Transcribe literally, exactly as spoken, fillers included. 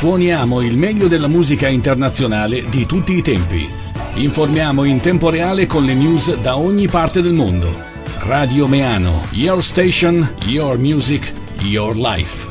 Suoniamo il meglio della musica internazionale di tutti i tempi. Informiamo in tempo reale con le news da ogni parte del mondo. Radio Meano, your station, your music, your life.